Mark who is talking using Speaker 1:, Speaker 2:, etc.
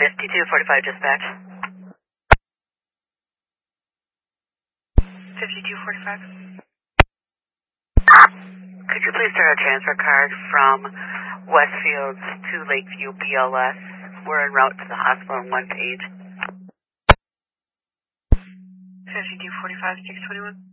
Speaker 1: 5245 dispatch. 5245. Could you please start a transfer card from Westfields to Lakeview BLS? We're en route to the hospital in one page. 5245 621.